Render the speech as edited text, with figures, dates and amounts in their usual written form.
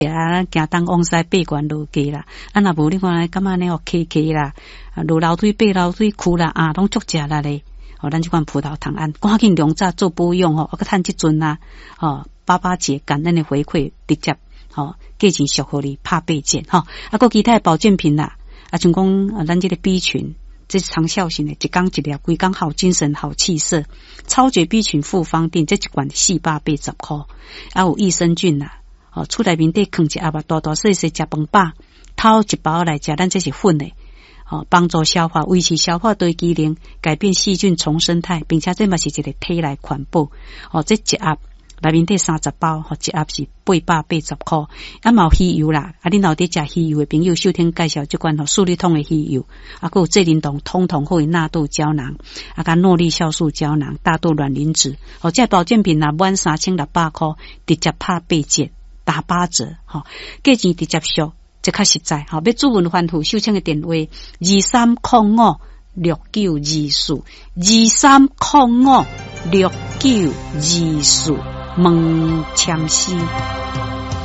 啊，行东往西爬悬落低啦，啊，若无你看感觉呢哦起起啦，落楼梯爬楼梯哭啦，啊，拢足食啦咧。哦，咱这款葡萄糖胺，赶紧量早做保养哦，啊，个趁即阵啊，哦，88节感恩的回馈直接哦，价钱俗互你拍8折吼，啊，个其他的保健品啦，啊，像讲咱这个 B 群，这是长效型的，一缸一粒，规缸好精神好气色，超绝 B 群复方定，这一罐480块，啊，有益生菌啦，哦，厝内面底放一盒大大细细食饭饱，偷一包来食，咱这是粉的。哦，帮助消化，维持消化对机能，改变细菌重生态，并且这嘛是一个体内环保。哦，这一盒内面底30包，哦，一盒是880块。啊，嘛有鱼油啦，啊，恁老伫食鱼油的朋友，收听介绍这款吼速率通的鱼油，啊，还有这灵动通会纳豆胶囊，啊，甲诺丽酵素胶囊，大豆卵磷脂。哦，这保健品啦，满3600块，直接拍8折，打8折，吼，价钱直接俗。这较实在，好，要主文欢呼收听的电话23056924，23056924，问签诗。